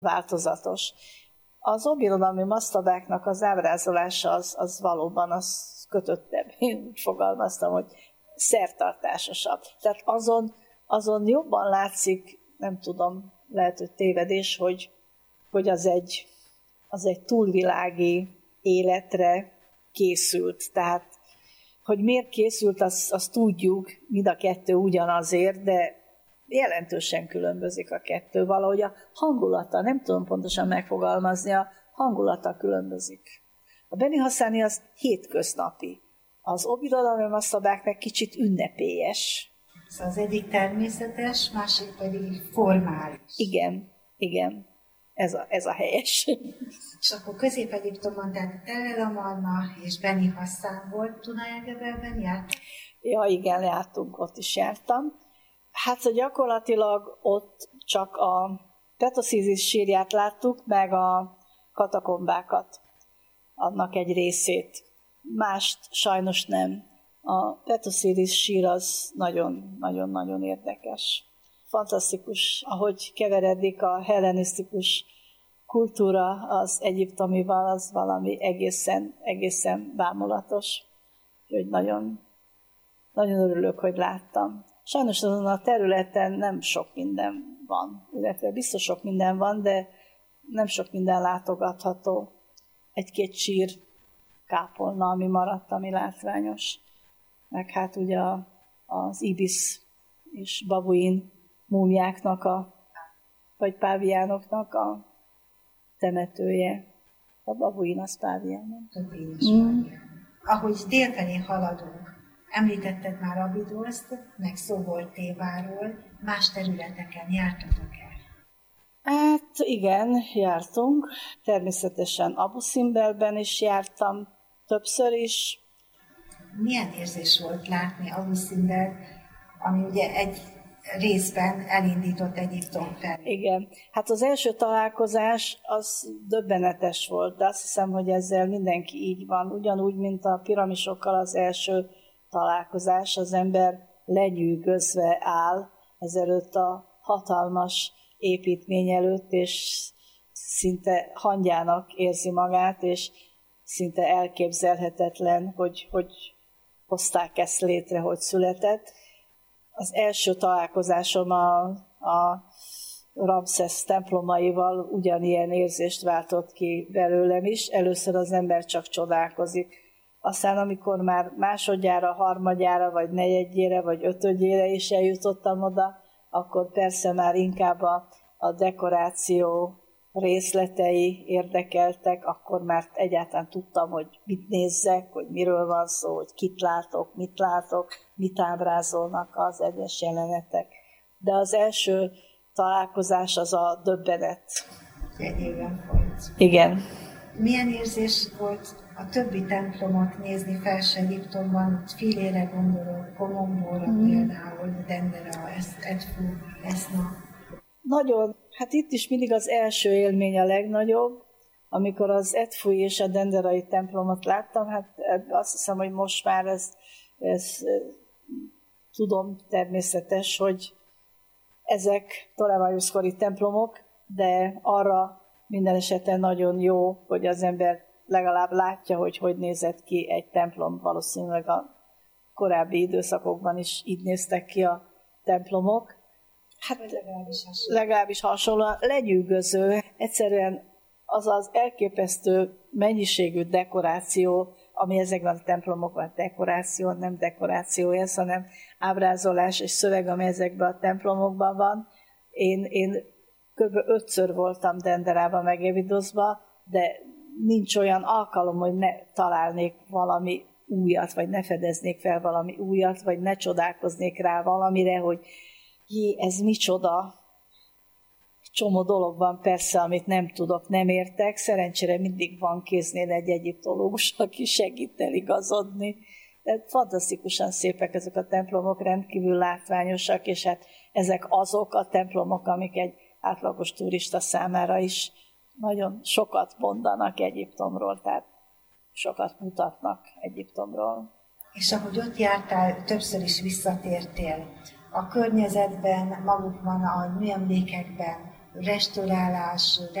változatos. Az óbirodalmi masztabáknak az ábrázolása az valóban az kötöttebb. Én úgy fogalmaztam, hogy szertartásosabb. Tehát azon jobban látszik, nem tudom, lehet, hogy tévedés, hogy az egy túlvilági életre készült. Tehát, hogy miért készült, azt tudjuk, mind a kettő ugyanazért, de jelentősen különbözik a kettő. Valahogy a hangulata, nem tudom pontosan megfogalmazni, a hangulata különbözik. A Beni Hassani az hétköznapi. Az óbirodalmi masztabák meg kicsit ünnepélyes. Szóval az egyik természetes, másik pedig formális. Igen. Ez a helyes. És akkor Közép-Egyiptomban, tehát Tell el-Amarna és Beni Hassan volt, Tuna-el-Gebelben jártam? Ja, igen, jártunk, ott is jártam. Hát gyakorlatilag ott csak a Petoszízis sírját láttuk, meg a katakombákat, annak egy részét. Mást sajnos nem. A Petoszízis sír az nagyon-nagyon érdekes. Fantasztikus, ahogy keveredik a hellenisztikus kultúra az egyiptomival, az valami egészen bámulatos. Úgyhogy nagyon örülök, hogy láttam. Sajnos azon a területen nem sok minden van, illetve biztos sok minden van, de nem sok minden látogatható. Egy-két sír kápolna, ami maradt, ami látványos. Meg hát ugye az ibis és babuin múmiáknak, vagy páviánoknak a temetője. A babuin az pávián. Ahogy délfelé haladunk, említetted már Abidoszt, meg szó volt Téváról, más területeken jártatok-e? Hát igen, jártunk. Természetesen Abu Simbelben is jártam, többször is. Milyen érzés volt látni Abu Simbelt, ami ugye egy részben elindított Egyiptom felé? Igen, hát az első találkozás az döbbenetes volt, de azt hiszem, hogy ezzel mindenki így van. Ugyanúgy, mint a piramisokkal az első találkozás, az ember lenyűgözve áll ezelőtt a hatalmas építmény előtt, és szinte hangyának érzi magát, és szinte elképzelhetetlen, hogy hozták ezt létre, hogy született. Az első találkozásom a Ramszesz templomaival ugyanilyen érzést váltott ki belőlem is. Először az ember csak csodálkozik. Aztán, amikor már másodjára, harmadjára, vagy negyedjére, vagy ötödjére is eljutottam oda, akkor persze már inkább a dekoráció részletei érdekeltek, akkor már egyáltalán tudtam, hogy mit nézzek, hogy miről van szó, hogy kit látok, mit ábrázolnak az egyes jelenetek. De az első találkozás az a döbbenet. Egy éven volt. Igen. Milyen érzés volt a többi templomot nézni Felső-Egyiptomban, Filére gondolok, Kolombóra például, Dendera, Edfu, Esna? Nagyon, hát itt is mindig az első élmény a legnagyobb. Amikor az Edfui és a denderai templomot láttam, hát azt hiszem, hogy most már ez tudom természetes, hogy ezek Ptolemaiosz-kori templomok, de arra minden esetben nagyon jó, hogy az ember legalább látja, hogy nézett ki egy templom. Valószínűleg a korábbi időszakokban is így néztek ki a templomok. Hát legalábbis hasonlóan lenyűgöző. Egyszerűen az az elképesztő mennyiségű dekoráció, ami ezekben a templomokban dekoráció, nem dekoráció ez, hanem ábrázolás és szöveg, ami ezekben a templomokban van. Én kb. 5-ször voltam Denderában meg Abydoszban, de nincs olyan alkalom, hogy ne találnék valami újat, vagy ne fedeznék fel valami újat, vagy ne csodálkoznék rá valamire, hogy ez micsoda. Csomó dolog van persze, amit nem tudok, nem értek. Szerencsére mindig van kéznél egy egyiptológus, aki segít eligazodni. De fantasztikusan szépek ezek a templomok, rendkívül látványosak, és hát ezek azok a templomok, amik egy átlagos turista számára is nagyon sokat mondanak Egyiptomról, tehát sokat mutatnak Egyiptomról. És ahogy ott jártál, többször is visszatértél. A környezetben, magukban, a műemlékekben restaurálás,